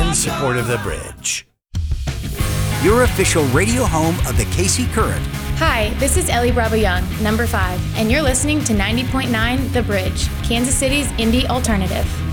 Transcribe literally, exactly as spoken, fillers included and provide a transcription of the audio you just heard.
in support of the bridge. Your official radio home of the K C Current. Hi, this is Ellie Bravo Young, number five, and you're listening to ninety point nine The Bridge, Kansas City's indie alternative.